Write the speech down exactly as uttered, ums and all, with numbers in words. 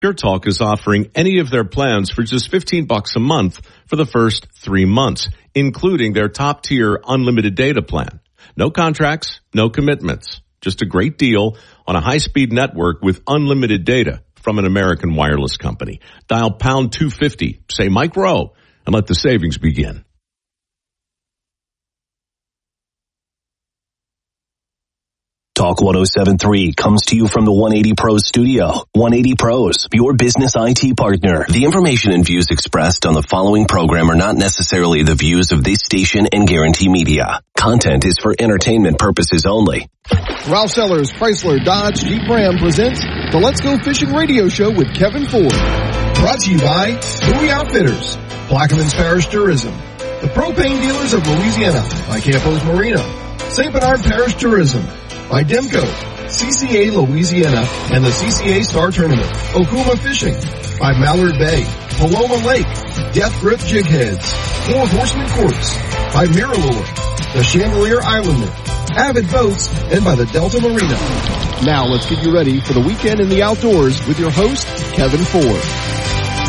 Pure Talk is offering any of their plans for just fifteen bucks a month for the first three months, including their top tier unlimited data plan. No contracts, no commitments, just a great deal on a high speed network with unlimited data from an American wireless company. Dial pound two fifty, say Mike Rowe, and let the savings begin. Talk one oh seven point three comes to you from the one eighty Pros studio. one eighty Pros, your business I T partner. The information and views expressed on the following program are not necessarily the views of this station and Guarantee Media. Content is for entertainment purposes only. Ralph Sellers, Chrysler, Dodge, Jeep Ram presents the Let's Go Fishing Radio Show with Kevin Ford. Brought to you by Bowie Outfitters, Plaquemines Parish Tourism, the Propane Dealers of Louisiana by Campos Marina, Saint Bernard Parish Tourism, by Demco, C C A Louisiana, and the C C A Star Tournament. Okuma Fishing, by Mallard Bay, Paloma Lake, Death Grip Jig Heads, Four Horsemen Courts, by Miralure, the Chandelier Islander, Avid Boats, and by the Delta Marina. Now let's get you ready for the weekend in the outdoors with your host, Kevin Ford.